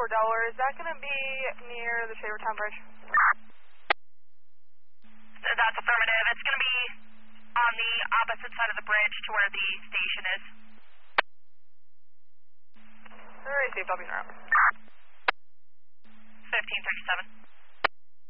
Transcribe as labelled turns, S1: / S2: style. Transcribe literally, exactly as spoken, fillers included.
S1: four Delaware, is that going to be near the Shavertown Bridge?
S2: That's affirmative. It's going to be on the opposite side of the bridge to where the station is.
S1: Alright, Dave, I'll be around.
S2: fifteen thirty-seven.